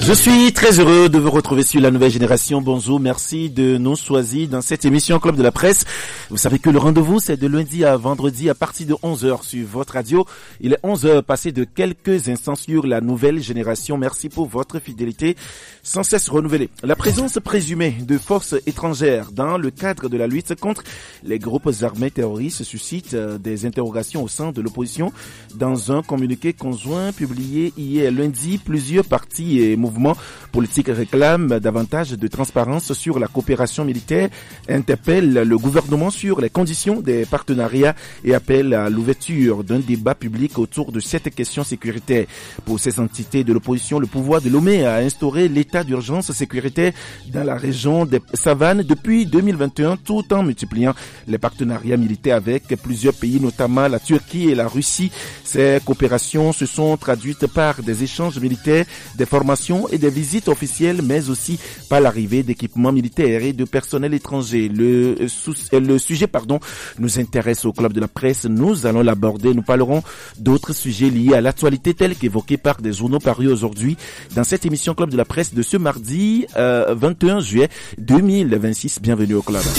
Je suis très heureux de vous retrouver sur la nouvelle génération. Bonjour, merci de nous choisir dans cette émission Club de la Presse. Vous savez que le rendez-vous, c'est de lundi à vendredi à partir de 11h sur votre radio. Il est 11h passé de quelques instants sur la nouvelle génération. Merci pour votre fidélité sans cesse renouvelée. La présence présumée de forces étrangères dans le cadre de la lutte contre les groupes armés terroristes suscite des interrogations au sein de l'opposition. Dans un communiqué conjoint publié hier lundi, plusieurs partis et mouvements politiques réclament davantage de transparence sur la coopération militaire, interpellent le gouvernement sur les conditions des partenariats et appellent à l'ouverture d'un débat public autour de cette question sécuritaire. Pour ces entités de l'opposition, le pouvoir de Lomé a instauré l'état d'urgence sécuritaire dans la région des Savanes depuis 2021, tout en multipliant les partenariats militaires avec plusieurs pays, notamment la Turquie et la Russie. Ces coopérations se sont traduites par des échanges militaires, des formations et des visites officielles, mais aussi par l'arrivée d'équipements militaires et de personnel étranger. Le sujet nous intéresse au Club de la Presse. Nous allons l'aborder. Nous parlerons d'autres sujets liés à l'actualité telle qu'évoquée par des journaux parus aujourd'hui dans cette émission Club de la Presse de ce mardi 21 juillet 2026. Bienvenue au Club.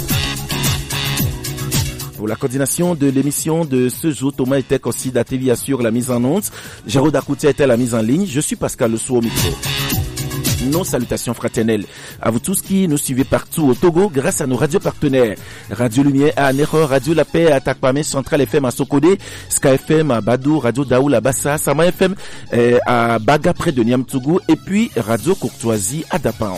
Pour la coordination de l'émission de ce jour, Thomas Etek aussi d'ATV assure la mise en onde. Jérôme Dakoutia était à la mise en ligne. Je suis Pascal Lessou au micro. Nos salutations fraternelles à vous tous qui nous suivez partout au Togo grâce à nos radios partenaires. Radio Lumière à Nero, Radio La Paix à Takpamé, Central FM à Sokode, Sky FM à Badou, Radio Daoul à Bassa, Sama FM à Baga près de Niamtougou et puis Radio Courtoisie à Dapaon.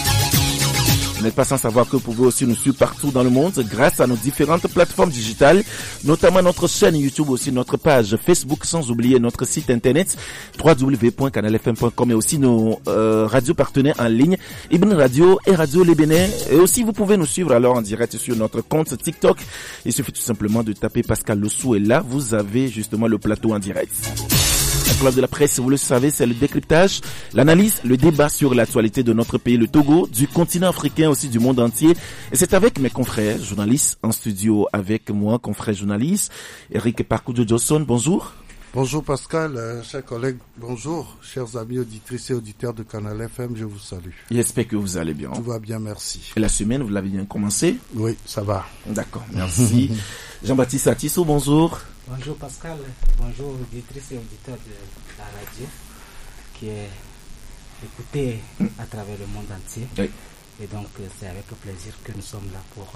Vous n'êtes pas sans savoir que vous pouvez aussi nous suivre partout dans le monde grâce à nos différentes plateformes digitales, notamment notre chaîne YouTube, aussi notre page Facebook, sans oublier notre site internet www.canalfm.com et aussi nos radios partenaires en ligne, Ibn Radio et Radio Les Bénin. Et aussi, vous pouvez nous suivre alors en direct sur notre compte TikTok. Il suffit tout simplement de taper Pascal Lessou et là, vous avez justement le plateau en direct. Le Club de la Presse, vous le savez, c'est le décryptage, l'analyse, le débat sur l'actualité de notre pays, le Togo, du continent africain, aussi du monde entier. Et c'est avec mes confrères journalistes en studio, avec moi, confrère journaliste, Eric Parkoudjo-Johnson, bonjour. Bonjour Pascal, chers collègues, bonjour, chers amis auditrices et auditeurs de Canal FM, je vous salue. J'espère que vous allez bien. Tout va bien, merci. Et la semaine, vous l'avez bien commencé? Oui, ça va. D'accord, merci. Jean-Baptiste Atissou, bonjour. Bonjour Pascal, bonjour auditrices et auditeurs de la radio qui est écoutée à travers le monde entier. Oui. Et donc c'est avec plaisir que nous sommes là pour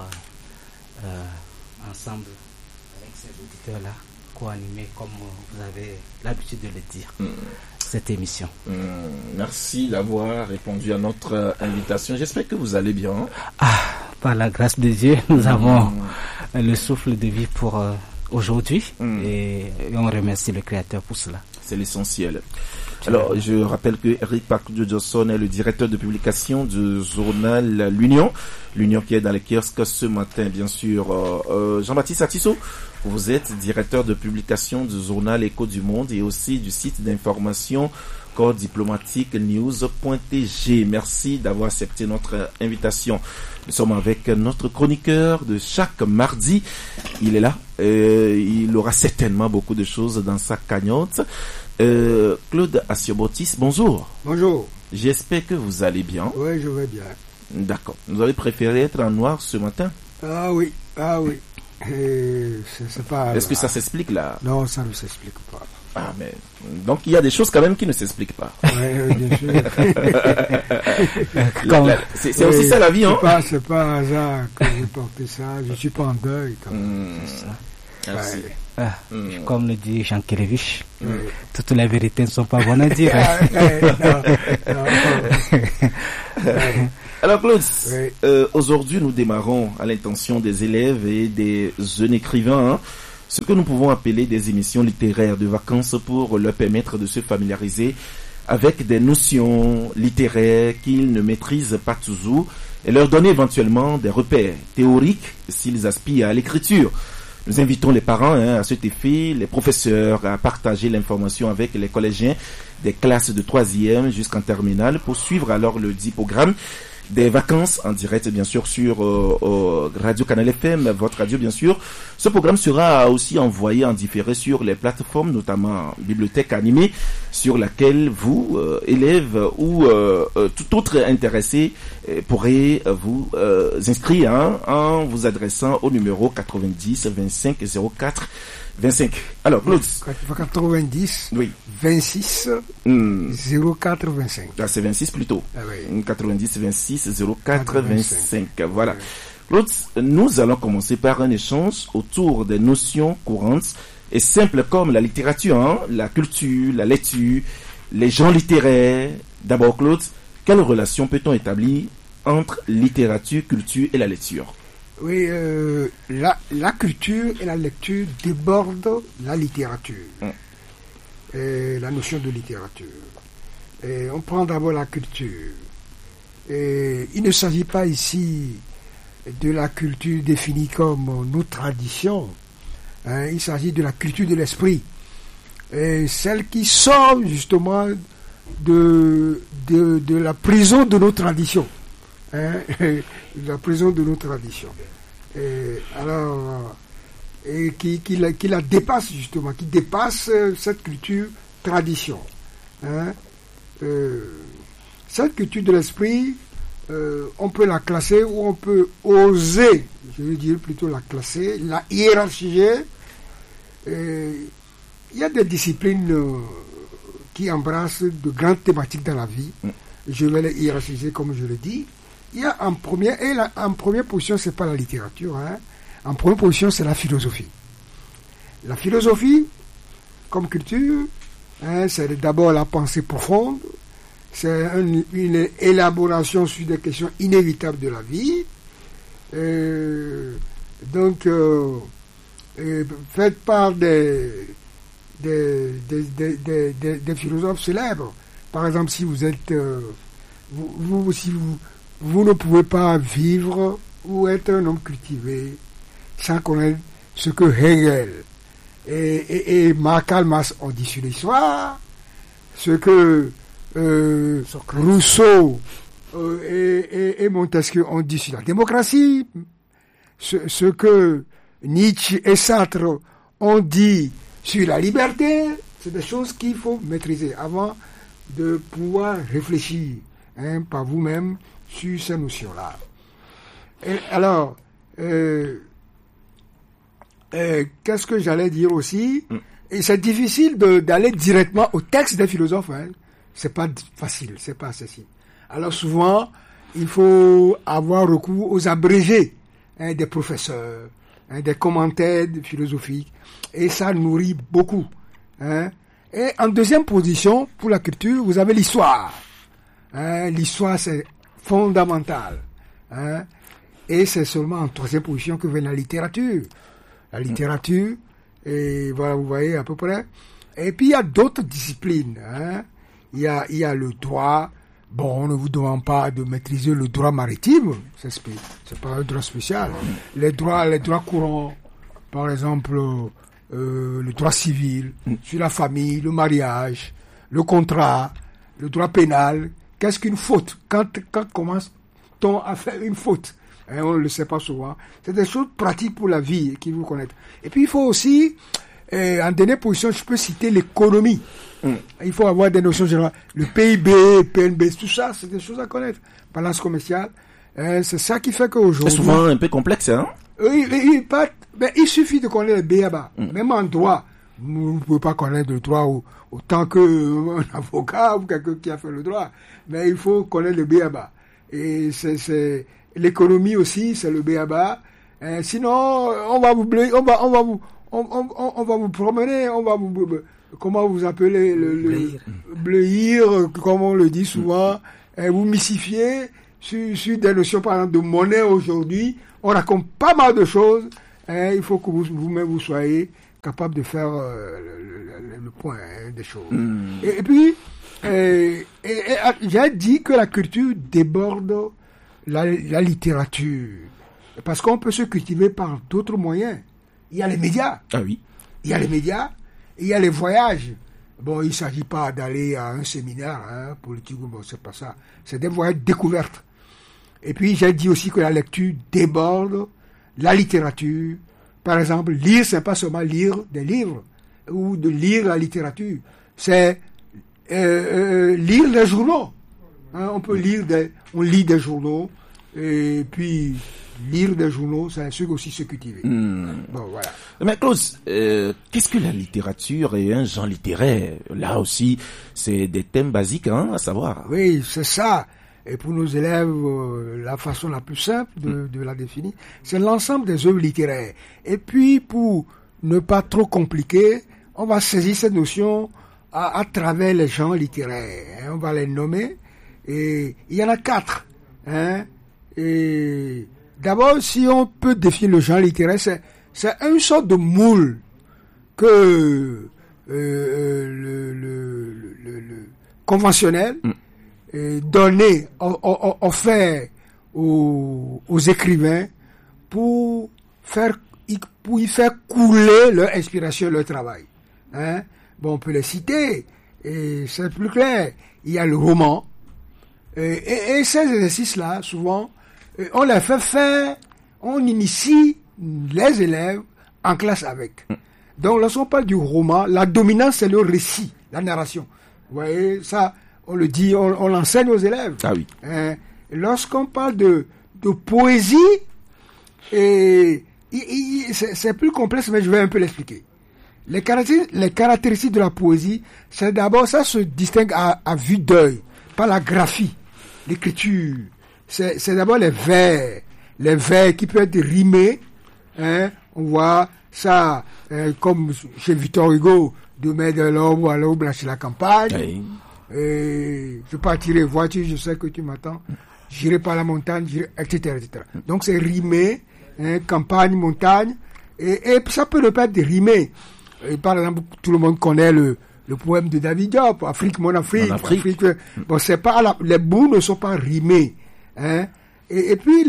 ensemble avec ces auditeurs-là co-animer comme vous avez l'habitude de le dire cette émission. Merci d'avoir répondu à notre invitation. J'espère que vous allez bien. Par la grâce de Dieu, nous avons le souffle de vie pour aujourd'hui et on remercie le Créateur pour cela. C'est l'essentiel. Alors, je rappelle que Eric Parkoudjo-Johnson est le directeur de publication du journal L'Union. L'Union qui est dans les kiosques ce matin, bien sûr. Jean-Baptiste Atissou, vous êtes directeur de publication du journal Écho du Monde et aussi du site d'information corps diplomatique news.tg. Merci d'avoir accepté notre invitation. Nous sommes avec notre chroniqueur de chaque mardi. Il est là. Il aura certainement beaucoup de choses dans sa cagnotte. Claude Assiobotis, bonjour. Bonjour. J'espère que vous allez bien. Oui, je vais bien. D'accord. Vous avez préféré être en noir ce matin? Ah oui. C'est pas... Est-ce que ça s'explique là? Non, ça ne s'explique pas. Ah, mais donc il y a des choses quand même qui ne s'expliquent pas. Oui, bien sûr. C'est aussi ça la vie, hein? C'est pas un hasard que j'ai porté ça. Je suis pas en deuil quand même. C'est ça. Merci. Comme le dit Jean Kelevich, toutes les vérités ne sont pas bonnes à dire. Alors Claude, aujourd'hui nous démarrons à l'intention des élèves et des jeunes écrivains ce que nous pouvons appeler des émissions littéraires de vacances pour leur permettre de se familiariser avec des notions littéraires qu'ils ne maîtrisent pas toujours et leur donner éventuellement des repères théoriques s'ils aspirent à l'écriture. Nous invitons les parents à cet effet, les professeurs à partager l'information avec les collégiens des classes de 3e jusqu'en terminale pour suivre alors le dit programme. des vacances en direct, bien sûr, sur Radio Canal FM, votre radio, bien sûr. Ce programme sera aussi envoyé en différé sur les plateformes, notamment Bibliothèque Animée, sur laquelle vous, élèves ou tout autre intéressé, pourrez vous inscrire en vous adressant au numéro 90 25 04 25. Alors, Claude. 90 oui. 26 04 25. Ah, c'est 26 plutôt. Ah, oui. 90 26 04 25. Voilà. Claude, nous allons commencer par un échange autour des notions courantes et simples comme la littérature, la culture, la lecture, les genres littéraires. D'abord, Claude, quelle relation peut-on établir entre littérature, culture et la lecture? Oui, la culture et la lecture débordent la littérature, la notion de littérature. On prend d'abord la culture. Il ne s'agit pas ici de la culture définie comme nos traditions. Il s'agit de la culture de l'esprit. Celle qui sort justement de la prison de nos traditions. La prison de nos traditions. Qui la dépasse justement, qui dépasse cette culture tradition. Cette culture de l'esprit, on peut la classer ou on peut oser, je veux dire plutôt la classer, la hiérarchiser. Il y a des disciplines qui embrassent de grandes thématiques dans la vie. Je vais les hiérarchiser comme je l'ai dit. Il y a en première position, c'est pas la littérature. En première position, c'est la philosophie. La philosophie, comme culture, c'est d'abord la pensée profonde. C'est une élaboration sur des questions inévitables de la vie. Faite par des philosophes célèbres. Par exemple, si vous êtes, vous ne pouvez pas vivre ou être un homme cultivé sans connaître ce que Hegel et Marc Almas ont dit sur l'histoire, ce que Rousseau et Montesquieu ont dit sur la démocratie, ce que Nietzsche et Sartre ont dit sur la liberté. C'est des choses qu'il faut maîtriser avant de pouvoir réfléchir par vous-même sur ces notions-là. Et alors, qu'est-ce que j'allais dire aussi? Et c'est difficile d'aller directement au texte des philosophes. C'est pas facile, c'est pas accessible. Alors souvent, il faut avoir recours aux abrégés des professeurs, des commentaires philosophiques, et ça nourrit beaucoup. Et en deuxième position, pour la culture, vous avez l'histoire. L'histoire, c'est fondamental. Et c'est seulement en troisième position que vient la littérature. La littérature, et voilà, vous voyez à peu près. Et puis il y a d'autres disciplines. Il y a le droit. Bon, on ne vous demande pas de maîtriser le droit maritime. C'est pas un droit spécial. Les droits courants, par exemple, le droit civil, sur la famille, le mariage, le contrat, le droit pénal. Qu'est-ce qu'une faute? Quand commence-t-on à faire une faute? On ne le sait pas souvent. C'est des choses pratiques pour la vie qu'il faut connaître. Et puis il faut aussi, en dernière position, je peux citer l'économie. Il faut avoir des notions générales. Le PIB, PNB, tout ça, c'est des choses à connaître. Balance commerciale, c'est ça qui fait qu'aujourd'hui... C'est souvent un peu complexe, Oui, mais il suffit de connaître le BABA. Même en droit, vous ne pouvez pas connaître le droit autant qu'un avocat ou quelqu'un qui a fait le droit. Mais il faut connaître le BABA. Et c'est l'économie aussi, c'est le BABA. Sinon, on va vous promener, on va vous... Comment vous appelez le bleuir, comme on le dit souvent, vous mystifiez sur des notions, par exemple, de monnaie aujourd'hui. On raconte pas mal de choses. Il faut que vous-même vous soyez capable de faire le point des choses. Et puis, j'ai dit que la culture déborde la littérature. Parce qu'on peut se cultiver par d'autres moyens. Il y a les médias. Ah oui. Il y a les médias. Il y a les voyages. Bon, il ne s'agit pas d'aller à un séminaire politique, bon, c'est pas ça. C'est des voyages découvertes. Et puis, j'ai dit aussi que la lecture déborde la littérature. Par exemple, lire, c'est pas seulement lire des livres ou de lire la littérature. C'est lire les journaux. Hein, on lit des journaux et puis lire des journaux, c'est aussi se cultiver. Bon, voilà. Mais Claude, qu'est-ce que la littérature et un genre littéraire? Là aussi, c'est des thèmes basiques, à savoir. Oui, c'est ça. Et pour nos élèves, la façon la plus simple de la définir, c'est l'ensemble des œuvres littéraires. Et puis, pour ne pas trop compliquer, on va saisir cette notion à travers les genres littéraires. On va les nommer. Et il y en a 4. Et d'abord, si on peut définir le genre littéraire, c'est une sorte de moule que le conventionnel donné, offert aux écrivains pour y faire couler leur inspiration, leur travail. Bon, on peut les citer, et c'est plus clair. Il y a le roman, et ces exercices-là, souvent, on les fait faire, on initie les élèves en classe avec. Donc, lorsqu'on parle du roman, la dominante, c'est le récit, la narration. Vous voyez, ça, on le dit, on l'enseigne aux élèves. Ah oui. Lorsqu'on parle de poésie, c'est plus complexe, mais je vais un peu l'expliquer. Les caractéristiques de la poésie, c'est d'abord, ça se distingue à vue d'œil, par la graphie, l'écriture. C'est d'abord les vers qui peuvent être rimés. On voit ça, comme chez Victor Hugo, demain de l'aube à l'aube, là, c'est la campagne. Oui. Je partirai voiture, je sais que tu m'attends. J'irai par la montagne, etc., etc. Donc c'est rimé, campagne, montagne, et ça peut ne pas être rimé. Et par exemple, tout le monde connaît le poème de David Diop, Afrique, mon Afrique. Bon, c'est pas les bouts ne sont pas rimés, Et puis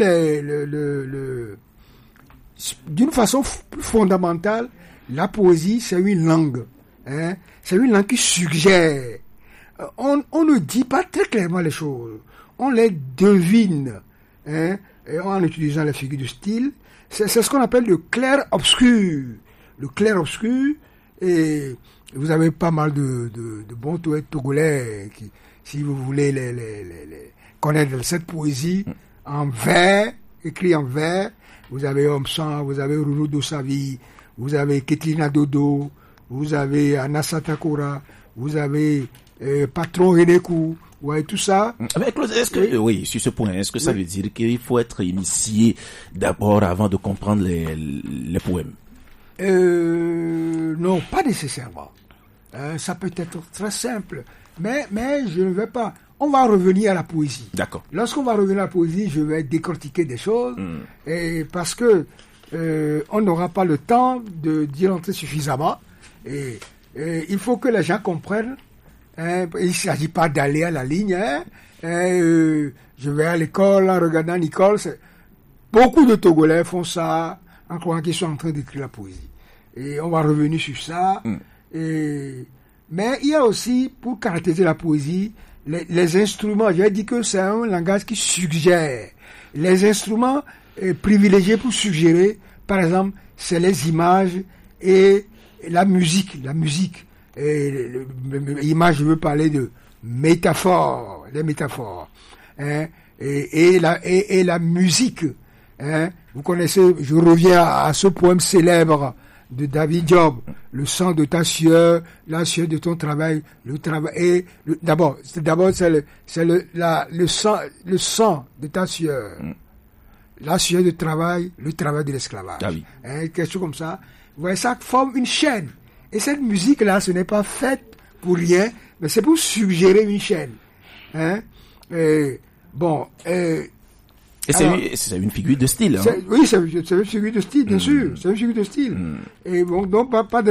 d'une façon plus fondamentale, la poésie c'est une langue, c'est une langue qui suggère. On ne dit pas très clairement les choses, on les devine, et en utilisant les figures de style. C'est ce qu'on appelle le clair-obscur. Le clair-obscur, et vous avez pas mal de bons poètes togolais qui, si vous voulez les connaître cette poésie en vers, écrit en vers. Vous avez Homme Sang, vous avez Rouleau Dossavi, vous avez Ketlina Dodo, vous avez Anassa Takora, vous avez Patron Renékou, vous voyez tout ça. Mais Claude, est-ce que, oui, sur ce point, est-ce que ça veut dire qu'il faut être initié d'abord avant de comprendre les poèmes? Non, pas nécessairement. Ça peut être très simple, mais je ne vais pas. On va revenir à la poésie. D'accord. Lorsqu'on va revenir à la poésie, je vais décortiquer des choses, et parce que on n'aura pas le temps d'y rentrer suffisamment. Et il faut que les gens comprennent. Il ne s'agit pas d'aller à la ligne. Je vais à l'école en regardant Nicole. Beaucoup de Togolais font ça en croyant qu'ils sont en train d'écrire la poésie. Et on va revenir sur ça. Mais il y a aussi, pour caractériser la poésie, les instruments. J'ai dit que c'est un langage qui suggère. Les instruments privilégiés pour suggérer, par exemple, c'est les images et la musique. Image, je veux parler de métaphores, des métaphores. Et la musique. Vous connaissez, je reviens à ce poème célèbre de David Diop, le sang de ta sueur, la sueur de ton travail, le travail, et d'abord c'est le sang de ta sueur, la sueur de travail, le travail de l'esclavage. Ah oui. Quelque chose comme ça. Vous voyez, ça forme une chaîne. Et cette musique-là, ce n'est pas faite pour rien, mais c'est pour suggérer une chaîne. Et c'est une figure de style. Oui, c'est une figure de style, bien sûr. C'est une figure de style. Et bon, donc pas de